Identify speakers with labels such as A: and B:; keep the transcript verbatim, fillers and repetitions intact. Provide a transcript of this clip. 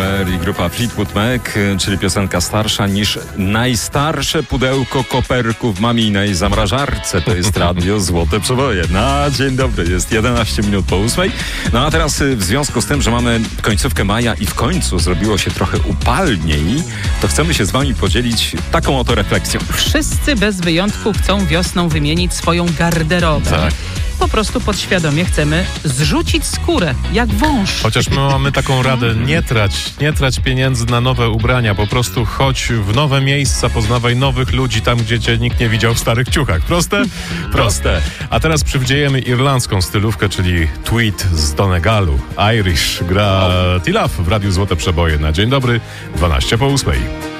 A: Number i grupa Fleetwood Mac, czyli piosenka starsza niż najstarsze pudełko koperków w maminej zamrażarce. To jest Radio Złote Przeboje. Na dzień dobry, jest jedenaście minut po ósmej. No a teraz w związku z tym, że mamy końcówkę maja i w końcu zrobiło się trochę upalniej, to chcemy się z wami podzielić taką oto refleksją.
B: Wszyscy bez wyjątku chcą wiosną wymienić swoją garderobę.
A: Tak.
B: Po prostu podświadomie chcemy zrzucić skórę, jak wąż.
C: Chociaż my mamy taką radę, nie trać, nie trać pieniędzy na nowe ubrania, po prostu chodź w nowe miejsca, poznawaj nowych ludzi tam, gdzie cię nikt nie widział w starych ciuchach. Proste? Proste. A teraz przywdziejemy irlandzką stylówkę, czyli tweet z Donegalu. Irish gra Tilaf w Radiu Złote Przeboje. Na dzień dobry, dwanaście po ósmej.